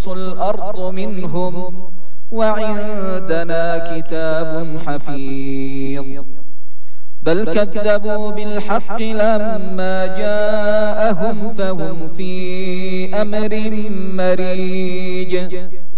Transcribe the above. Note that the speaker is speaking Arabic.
تنقص الأرض منهم وعندنا كتاب حفيظ بل كذبوا بالحق لما جاءهم فهم في أمر مريج